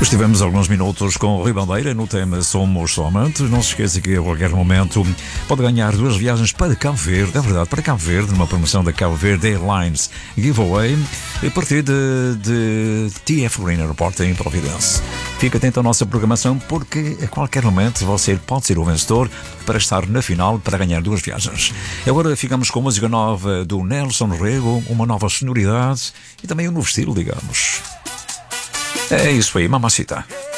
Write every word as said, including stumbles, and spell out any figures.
Estivemos alguns minutos com o Rui Bandeira no tema Somos Somente. Não se esqueça que a qualquer momento pode ganhar duas viagens para Cabo Verde, é verdade, para Cabo Verde, numa promoção da Cabo Verde Airlines Giveaway, a partir de, de T F Green Airport em Providence. Fique atento à nossa programação, porque a qualquer momento você pode ser o vencedor para estar na final, para ganhar duas viagens. Agora ficamos com a música nova do Nelson Rego, uma nova sonoridade e também um novo estilo, digamos. É isso aí, mamacita.